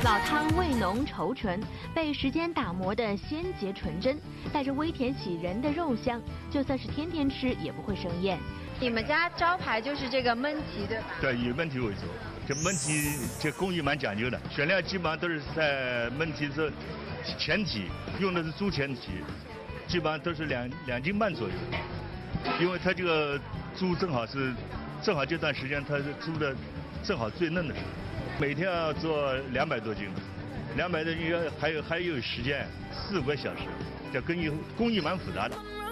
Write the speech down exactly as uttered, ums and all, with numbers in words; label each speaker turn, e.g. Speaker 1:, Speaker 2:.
Speaker 1: 老汤味浓稠醇，被时间打磨的鲜洁纯真，带着微甜喜人的肉香，就算是天天吃也不会生厌。
Speaker 2: 你们家招牌就是这个焖蹄，对吧？
Speaker 3: 对，以焖蹄为主。这焖蹄这工艺蛮讲究的，选料基本上都是在焖蹄是前蹄，用的是猪前蹄，基本上都是两两斤半左右。因为它这个猪正好是正好这段时间它是猪的正好最嫩的时候。每天要做两百多斤，两百多斤还有还有时间四五个小时，这工艺工艺蛮复杂的。